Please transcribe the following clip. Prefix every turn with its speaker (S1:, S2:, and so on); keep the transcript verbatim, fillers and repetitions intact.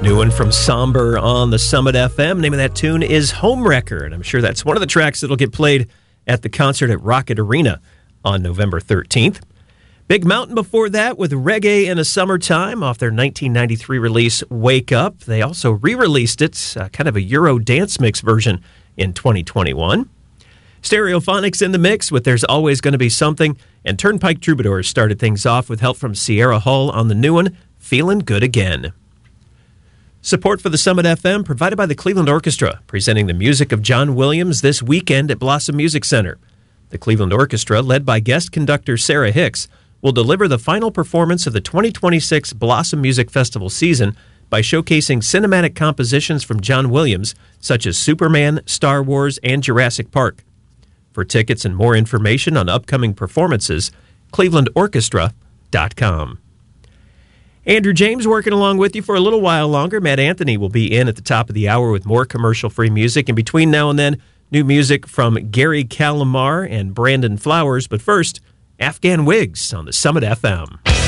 S1: New one from Somber on the Summit F M. Name of that tune is Home Wrecker, and I'm sure that's one of the tracks that'll get played at the concert at Rocket Arena on November thirteenth. Big Mountain before that with Reggae in a Summertime off their nineteen ninety-three release Wake Up. They also re-released it, uh, kind of a Euro dance mix version in twenty twenty-one. Stereophonics in the mix with There's Always Gonna Be Something, and Turnpike Troubadours started things off with help from Sierra Hull on the new one, Feelin' Good Again. Support for the Summit F M provided by the Cleveland Orchestra, presenting the music of John Williams this weekend at Blossom Music Center. The Cleveland Orchestra, led by guest conductor Sarah Hicks, will deliver the final performance of the twenty twenty-six Blossom Music Festival season by showcasing cinematic compositions from John Williams, such as Superman, Star Wars, and Jurassic Park. For tickets and more information on upcoming performances, cleveland orchestra dot com. Andrew James working along with you for a little while longer. Matt Anthony will be in at the top of the hour with more commercial-free music. And between now and then, new music from Gary Calamar and Brandon Flowers. But first, Afghan Wigs on the Summit F M.